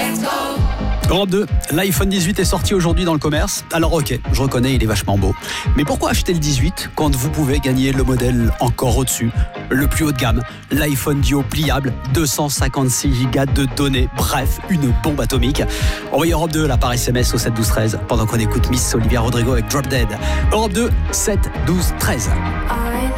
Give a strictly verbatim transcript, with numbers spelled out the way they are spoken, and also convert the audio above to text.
Europe deux, l'iPhone dix-huit est sorti aujourd'hui dans le commerce. Alors ok, je reconnais, il est vachement beau. Mais pourquoi acheter le dix-huit quand vous pouvez gagner le modèle encore au-dessus, le plus haut de gamme, l'iPhone Duo pliable, deux cent cinquante-six gigas de données, bref, une bombe atomique. Envoyez Europe deux là par S M S au sept douze treize pendant qu'on écoute Miss Olivia Rodrigo avec Drop Dead. Europe deux, sept douze treize.